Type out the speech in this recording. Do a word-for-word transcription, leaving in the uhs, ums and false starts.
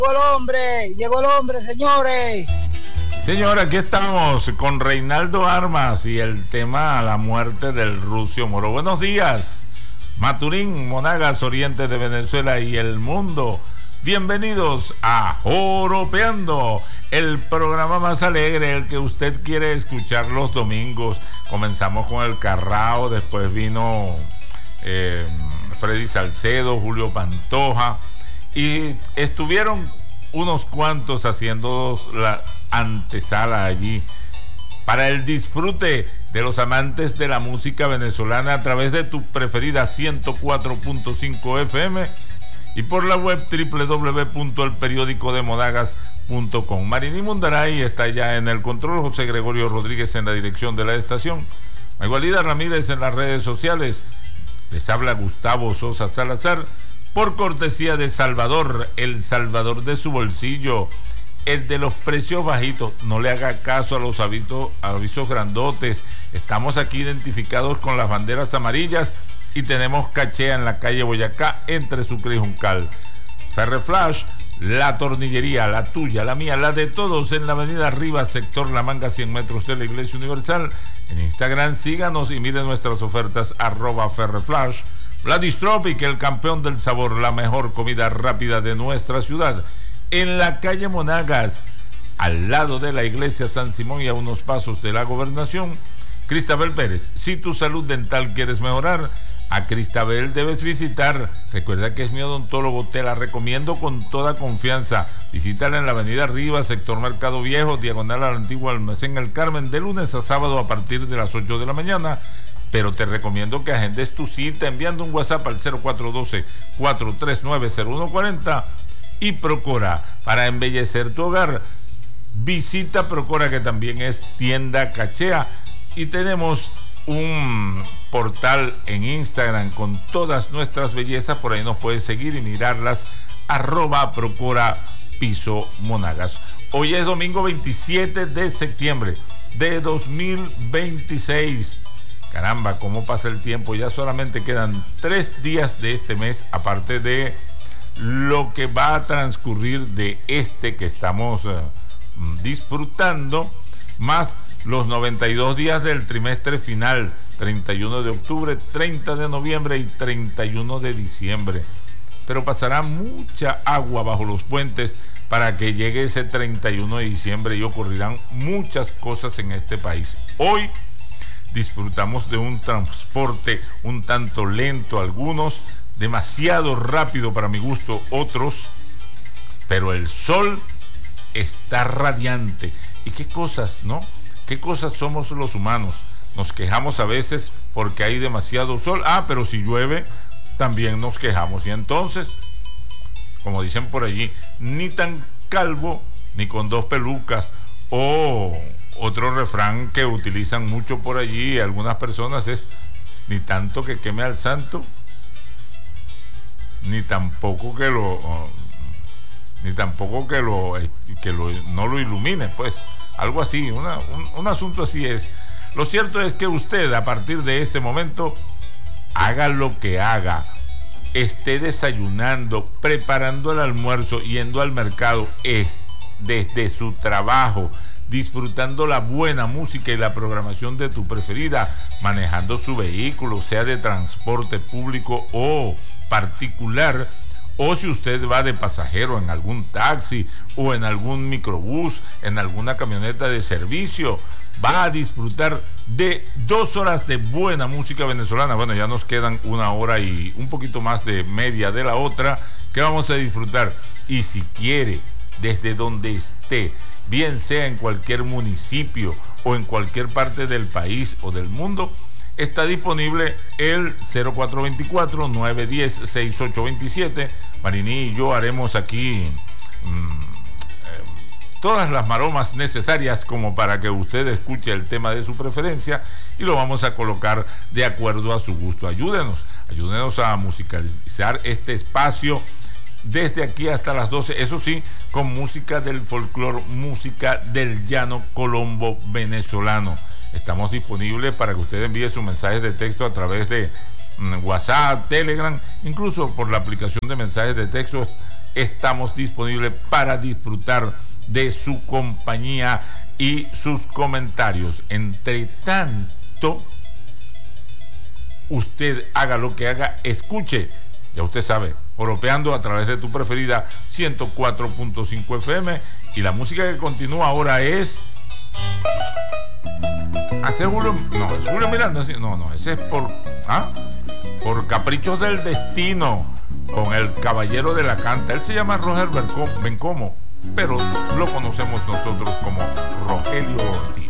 Llegó el hombre, llegó el hombre, señores. Señor, aquí estamos con Reinaldo Armas y el tema la muerte del Rucio Moro. Buenos días, Maturín, Monagas, Oriente de Venezuela y el mundo. Bienvenidos a Joropeando, el programa más alegre, el que usted quiere escuchar los domingos. Comenzamos con el Carrao, después vino eh, Freddy Salcedo, Julio Pantoja, y estuvieron unos cuantos haciendo la antesala allí para el disfrute de los amantes de la música venezolana a través de tu preferida ciento cuatro punto cinco F M y por la web doble u doble u doble u punto el periódico de monagas punto com. Mariní Mundaray está ya en el control, José Gregorio Rodríguez en la dirección de la estación, Maigualida Ramírez en las redes sociales. Les habla Gustavo Sosa Salazar, por cortesía de Salvador, el Salvador de su bolsillo, el de los precios bajitos. No le haga caso a los avisos, avisos grandotes. Estamos aquí identificados con las banderas amarillas y tenemos cachea en la calle Boyacá, entre Sucre y Juncal. Ferreflash, la tornillería, la tuya, la mía, la de todos, en la avenida Rivas, sector La Manga, cien metros de la Iglesia Universal. En Instagram síganos y miren nuestras ofertas, arroba Ferreflash. Vladistropic, el campeón del sabor, la mejor comida rápida de nuestra ciudad. En la calle Monagas, al lado de la iglesia San Simón y a unos pasos de la gobernación. Cristabel Pérez, si tu salud dental quieres mejorar, a Cristabel debes visitar. Recuerda que es mi odontólogo, te la recomiendo con toda confianza. Visítala en la avenida Rivas, sector Mercado Viejo, diagonal al antiguo almacén El Carmen, de lunes a sábado a partir de las ocho de la mañana. Pero te recomiendo que agendes tu cita enviando un WhatsApp al cero cuatro uno dos, cuatro tres nueve, cero uno cuatro cero. Y Procora, para embellecer tu hogar, visita Procora, que también es tienda cachea, y tenemos un portal en Instagram con todas nuestras bellezas. Por ahí nos puedes seguir y mirarlas, arroba Procora Piso Monagas. Hoy es domingo veintisiete de septiembre de dos mil veintiséis. Caramba, cómo pasa el tiempo. Ya solamente quedan tres días de este mes, aparte de lo que va a transcurrir de este que estamos uh, disfrutando, más los noventa y dos días del trimestre final, treinta y uno de octubre, treinta de noviembre y treinta y uno de diciembre. Pero pasará mucha agua bajo los puentes para que llegue ese treinta y uno de diciembre y ocurrirán muchas cosas en este país. Hoy disfrutamos de un transporte un tanto lento, algunos demasiado rápido para mi gusto, otros, pero el sol está radiante. ¿Y qué cosas, no? ¿Qué cosas somos los humanos? Nos quejamos a veces porque hay demasiado sol. Ah, pero si llueve, también nos quejamos. Y entonces, como dicen por allí, ni tan calvo ni con dos pelucas. O otro refrán que utilizan mucho por allí algunas personas es: ni tanto que queme al santo, ni tampoco que lo ni tampoco que lo que lo, no lo ilumine, pues algo así, una, un, un asunto así es. Lo cierto es que usted, a partir de este momento, haga lo que haga, esté desayunando, preparando el almuerzo, yendo al mercado, es desde su trabajo, disfrutando la buena música y la programación de tu preferida, manejando su vehículo, sea de transporte público o particular, o si usted va de pasajero en algún taxi o en algún microbús, en alguna camioneta de servicio, va a disfrutar de dos horas de buena música venezolana. Bueno, ya nos quedan una hora y un poquito más de media de la otra que vamos a disfrutar. Y si quiere, desde donde esté, bien sea en cualquier municipio o en cualquier parte del país o del mundo, está disponible el cero cuatro dos cuatro, nueve uno cero, seis ocho dos siete. Mariní y yo haremos aquí mmm, eh, todas las maromas necesarias como para que usted escuche el tema de su preferencia y lo vamos a colocar de acuerdo a su gusto. Ayúdenos, ayúdenos a musicalizar este espacio desde aquí hasta las doce, eso sí, con música del folclore, música del llano colombo venezolano. Estamos disponibles para que usted envíe sus mensajes de texto a través de WhatsApp, Telegram, incluso por la aplicación de mensajes de texto estamos disponibles para disfrutar de su compañía y sus comentarios. Entre tanto, usted haga lo que haga, escuche, ya usted sabe, Oropeando a través de tu preferida ciento cuatro punto cinco F M, y la música que continúa ahora es hace Julio, no, es Julio Miranda, no, no, ese es por ¿ah? por Caprichos del Destino, con el Caballero de la Canta. Él se llama Roger Bencomo, pero lo conocemos nosotros como Rogelio Ortiz.